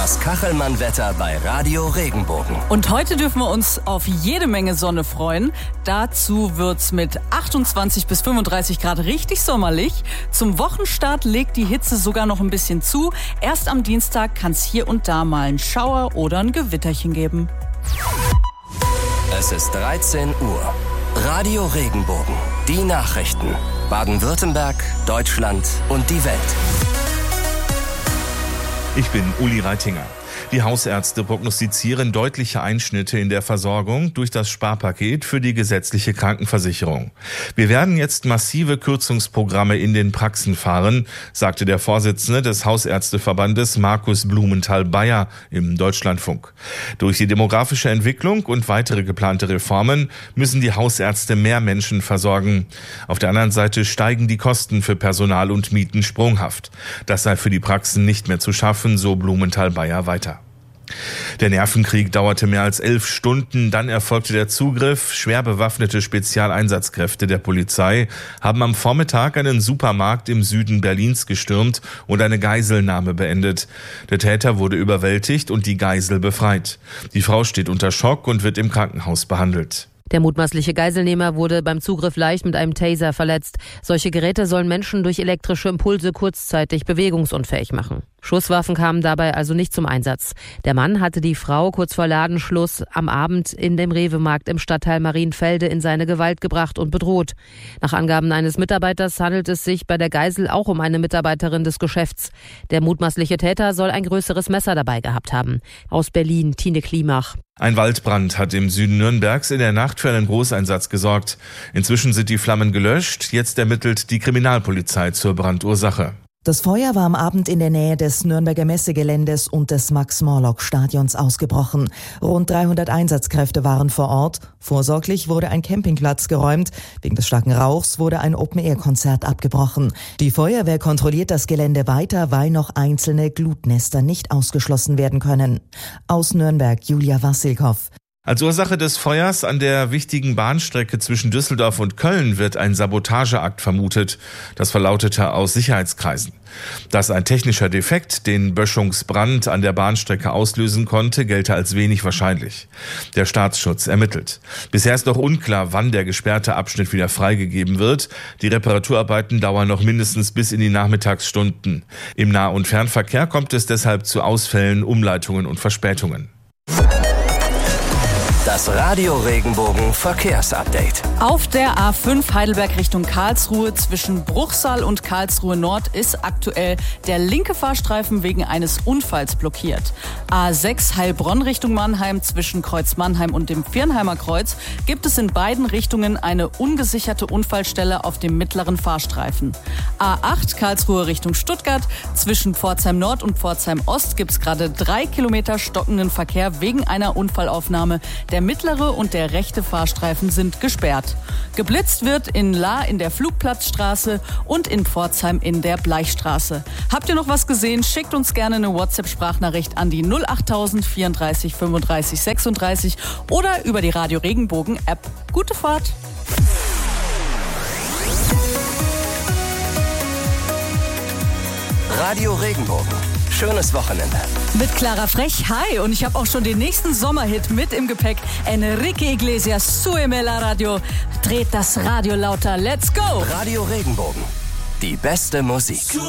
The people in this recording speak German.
Das Kachelmann-Wetter bei Radio Regenbogen. Und heute dürfen wir uns auf jede Menge Sonne freuen. Dazu wird's mit 28 bis 35 Grad richtig sommerlich. Zum Wochenstart legt die Hitze sogar noch ein bisschen zu. Erst am Dienstag kann's hier und da mal einen Schauer oder ein Gewitterchen geben. Es ist 13 Uhr. Radio Regenbogen. Die Nachrichten. Baden-Württemberg, Deutschland und die Welt. Ich bin Uli Reitinger. Die Hausärzte prognostizieren deutliche Einschnitte in der Versorgung durch das Sparpaket für die gesetzliche Krankenversicherung. Wir werden jetzt massive Kürzungsprogramme in den Praxen fahren, sagte der Vorsitzende des Hausärzteverbandes Markus Blumenthal-Beyer im Deutschlandfunk. Durch die demografische Entwicklung und weitere geplante Reformen müssen die Hausärzte mehr Menschen versorgen. Auf der anderen Seite steigen die Kosten für Personal und Mieten sprunghaft. Das sei für die Praxen nicht mehr zu schaffen, so Blumenthal-Beyer weiter. Der Nervenkrieg dauerte mehr als 11 Stunden, dann erfolgte der Zugriff. Schwer bewaffnete Spezialeinsatzkräfte der Polizei haben am Vormittag einen Supermarkt im Süden Berlins gestürmt und eine Geiselnahme beendet. Der Täter wurde überwältigt und die Geisel befreit. Die Frau steht unter Schock und wird im Krankenhaus behandelt. Der mutmaßliche Geiselnehmer wurde beim Zugriff leicht mit einem Taser verletzt. Solche Geräte sollen Menschen durch elektrische Impulse kurzzeitig bewegungsunfähig machen. Schusswaffen kamen dabei also nicht zum Einsatz. Der Mann hatte die Frau kurz vor Ladenschluss am Abend in dem Rewe-Markt im Stadtteil Marienfelde in seine Gewalt gebracht und bedroht. Nach Angaben eines Mitarbeiters handelt es sich bei der Geisel auch um eine Mitarbeiterin des Geschäfts. Der mutmaßliche Täter soll ein größeres Messer dabei gehabt haben. Aus Berlin, Tine Klimach. Ein Waldbrand hat im Süden Nürnbergs in der Nacht für einen Großeinsatz gesorgt. Inzwischen sind die Flammen gelöscht. Jetzt ermittelt die Kriminalpolizei zur Brandursache. Das Feuer war am Abend in der Nähe des Nürnberger Messegeländes und des Max-Morlock-Stadions ausgebrochen. Rund 300 Einsatzkräfte waren vor Ort. Vorsorglich wurde ein Campingplatz geräumt. Wegen des starken Rauchs wurde ein Open-Air-Konzert abgebrochen. Die Feuerwehr kontrolliert das Gelände weiter, weil noch einzelne Glutnester nicht ausgeschlossen werden können. Aus Nürnberg, Julia Wassilkow. Als Ursache des Feuers an der wichtigen Bahnstrecke zwischen Düsseldorf und Köln wird ein Sabotageakt vermutet. Das verlautete aus Sicherheitskreisen. Dass ein technischer Defekt den Böschungsbrand an der Bahnstrecke auslösen konnte, gelte als wenig wahrscheinlich. Der Staatsschutz ermittelt. Bisher ist noch unklar, wann der gesperrte Abschnitt wieder freigegeben wird. Die Reparaturarbeiten dauern noch mindestens bis in die Nachmittagsstunden. Im Nah- und Fernverkehr kommt es deshalb zu Ausfällen, Umleitungen und Verspätungen. Das Radio Regenbogen Verkehrsupdate. Auf der A5 Heidelberg Richtung Karlsruhe zwischen Bruchsal und Karlsruhe Nord ist aktuell der linke Fahrstreifen wegen eines Unfalls blockiert. A6 Heilbronn Richtung Mannheim zwischen Kreuz Mannheim und dem Viernheimer Kreuz gibt es in beiden Richtungen eine ungesicherte Unfallstelle auf dem mittleren Fahrstreifen. A8 Karlsruhe Richtung Stuttgart zwischen Pforzheim Nord und Pforzheim Ost gibt es gerade 3 Kilometer stockenden Verkehr wegen einer Unfallaufnahme. Der mittlere und der rechte Fahrstreifen sind gesperrt. Geblitzt wird in Lahr in der Flugplatzstraße und in Pforzheim in der Bleichstraße. Habt ihr noch was gesehen? Schickt uns gerne eine WhatsApp-Sprachnachricht an die 08000 34 35 36 oder über die Radio Regenbogen App. Gute Fahrt! Radio Regenbogen. Schönes Wochenende. Mit Clara Frech, hi, und ich habe auch schon den nächsten Sommerhit mit im Gepäck. Enrique Iglesias, Súbeme la Radio. Dreht das Radio lauter, let's go! Radio Regenbogen. Die beste Musik.